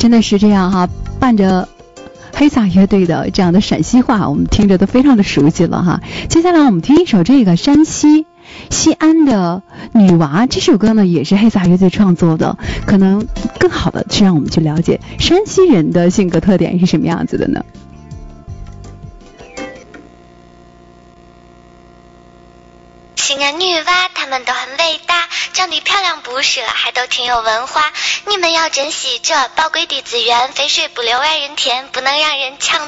真的是这样哈，伴着黑撒乐队的这样的陕西话，我们听着都非常的熟悉了哈。接下来我们听一首这个山西西安的女娃，这首歌呢也是黑撒乐队创作的，可能更好的去让我们去了解山西人的性格特点是什么样子的呢？ 西安女娃她们都很伟大，长得漂亮不是了，还都挺有文化。你们要珍惜这宝贵的资源，肥水不流外人田，不能让人抢